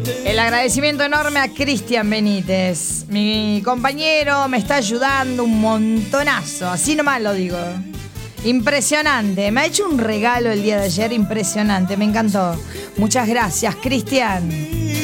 El agradecimiento enorme a Cristian Benítez. Mi compañero me está ayudando un montonazo. Así nomás lo digo. Impresionante. Me ha hecho un regalo el día de ayer impresionante. Me encantó. Muchas gracias, Cristian.